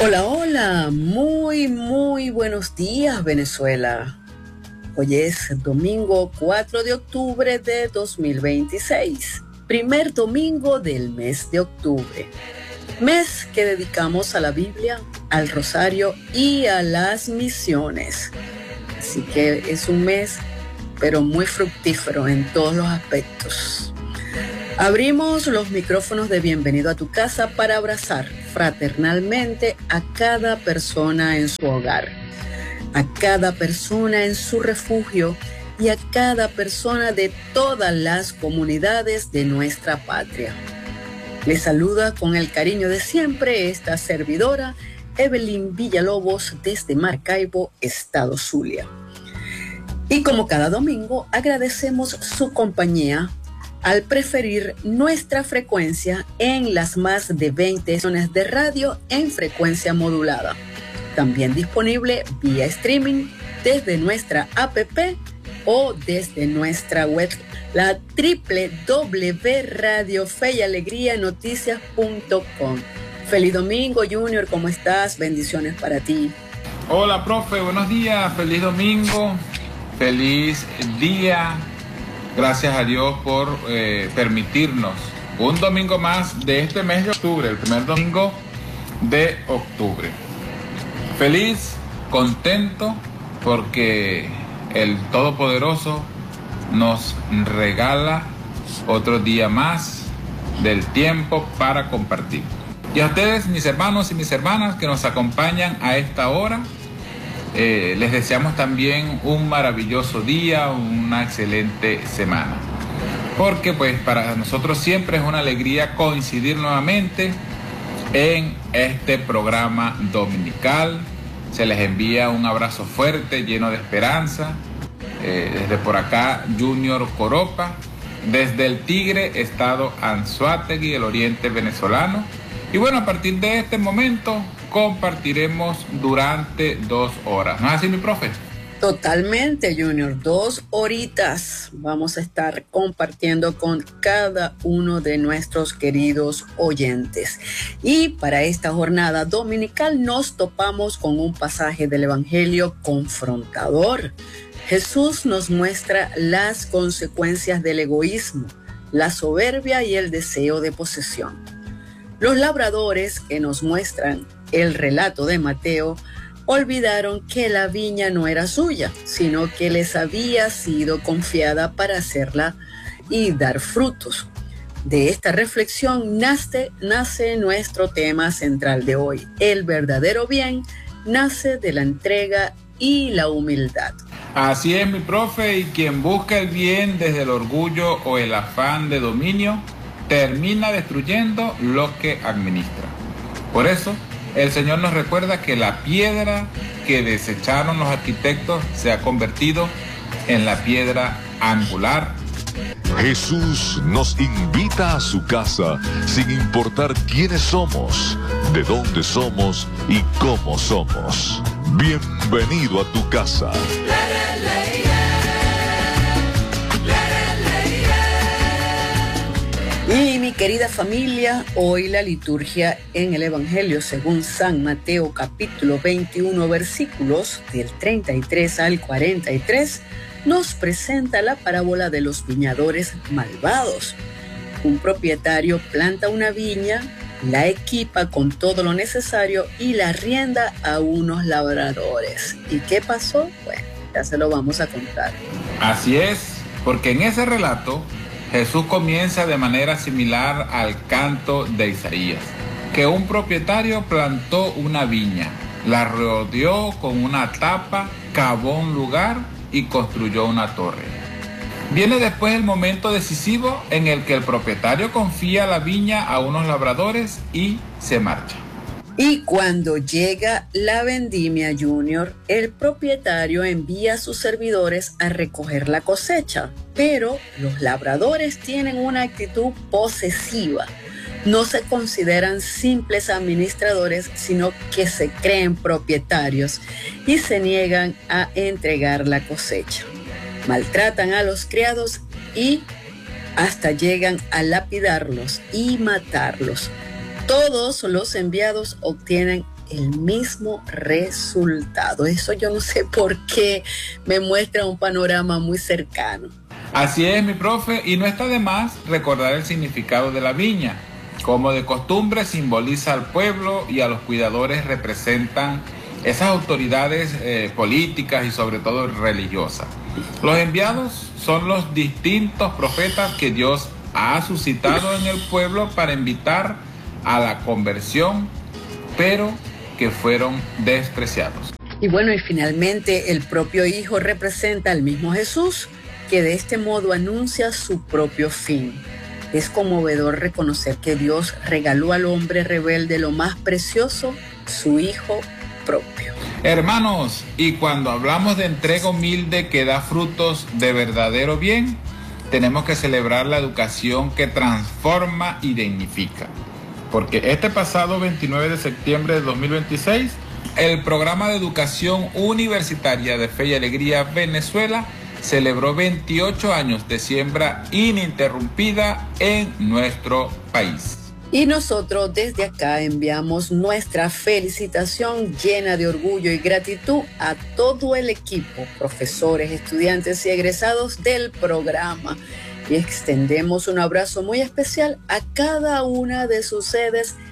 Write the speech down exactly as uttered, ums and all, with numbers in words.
Hola, hola, muy, muy buenos días, Venezuela. Hoy es domingo cuatro de octubre de dos mil veintiséis, primer domingo del mes de octubre, mes que dedicamos a la Biblia, al rosario y a las misiones. Así que es un mes, pero muy fructífero en todos los aspectos. Abrimos los micrófonos de Bienvenido a tu casa para abrazar fraternalmente a cada persona en su hogar, a cada persona en su refugio y a cada persona de todas las comunidades de nuestra patria. Les saluda con el cariño de siempre esta servidora, Evelyn Villalobos, desde Maracaibo, Estado Zulia. Y como cada domingo, agradecemos su compañía al preferir nuestra frecuencia en las más de veinte estaciones de radio en frecuencia modulada. También disponible vía streaming desde nuestra app o desde nuestra web, la doble u doble u doble u punto radio fe y alegría noticias punto com. Feliz domingo, Junior, ¿cómo estás? Bendiciones para ti. Hola, profe, buenos días, feliz domingo, feliz día. Gracias a Dios por eh, permitirnos un domingo más de este mes de octubre, el primer domingo de octubre. Feliz, contento, porque el Todopoderoso nos regala otro día más del tiempo para compartir. Y a ustedes, mis hermanos y mis hermanas que nos acompañan a esta hora, Eh, les deseamos también un maravilloso día, una excelente semana, porque pues para nosotros siempre es una alegría coincidir nuevamente en este programa dominical. Se les envía un abrazo fuerte, lleno de esperanza, eh, desde por acá Junior Coropa, desde el Tigre, estado Anzoátegui, el oriente venezolano. Y bueno, a partir de este momento compartiremos durante dos horas. ¿No es así, mi profe? Totalmente, Junior. Dos horitas vamos a estar compartiendo con cada uno de nuestros queridos oyentes. Y para esta jornada dominical nos topamos con un pasaje del Evangelio confrontador. Jesús nos muestra las consecuencias del egoísmo, la soberbia y el deseo de posesión. Los labradores que nos muestran el relato de Mateo olvidaron que la viña no era suya, sino que les había sido confiada para hacerla y dar frutos. De esta reflexión nace, nace nuestro tema central de hoy. El verdadero bien nace de la entrega y la humildad. Así es, mi profe, y quien busca el bien desde el orgullo o el afán de dominio, termina destruyendo lo que administra. Por eso, el Señor nos recuerda que la piedra que desecharon los arquitectos se ha convertido en la piedra angular. Jesús nos invita a su casa sin importar quiénes somos, de dónde somos y cómo somos. Bienvenido a tu casa. Y mi querida familia, hoy la liturgia en el Evangelio según San Mateo capítulo veintiuno versículos del treinta y tres al cuarenta y tres nos presenta la parábola de los viñadores malvados. Un propietario planta una viña, la equipa con todo lo necesario y la arrienda a unos labradores. ¿Y qué pasó? Bueno, ya se lo vamos a contar. Así es, porque en ese relato Jesús comienza de manera similar al canto de Isaías, que un propietario plantó una viña, la rodeó con una tapa, cavó un lugar y construyó una torre. Viene después el momento decisivo en el que el propietario confía la viña a unos labradores y se marcha. Y cuando llega la vendimia, Junior, el propietario envía a sus servidores a recoger la cosecha, pero los labradores tienen una actitud posesiva. No se consideran simples administradores, sino que se creen propietarios y se niegan a entregar la cosecha. Maltratan a los criados y hasta llegan a lapidarlos y matarlos. Todos los enviados obtienen el mismo resultado. Eso yo no sé por qué me muestra un panorama muy cercano. Así es, mi profe, y no está de más recordar el significado de la viña. Como de costumbre simboliza al pueblo y a los cuidadores representan esas autoridades eh, políticas y sobre todo religiosas. Los enviados son los distintos profetas que Dios ha suscitado en el pueblo para invitar a la conversión, pero que fueron despreciados. Y bueno, y finalmente el propio Hijo representa al mismo Jesús, que de este modo anuncia su propio fin. Es conmovedor reconocer que Dios regaló al hombre rebelde lo más precioso, su Hijo propio. Hermanos, y cuando hablamos de entrega humilde que da frutos de verdadero bien, tenemos que celebrar la educación que transforma y dignifica. Porque este pasado veintinueve de septiembre de dos mil veintiséis, el programa de educación universitaria de Fe y Alegría Venezuela celebró veintiocho años de siembra ininterrumpida en nuestro país. Y nosotros desde acá enviamos nuestra felicitación llena de orgullo y gratitud a todo el equipo, profesores, estudiantes y egresados del programa. Y extendemos un abrazo muy especial a cada una de sus sedes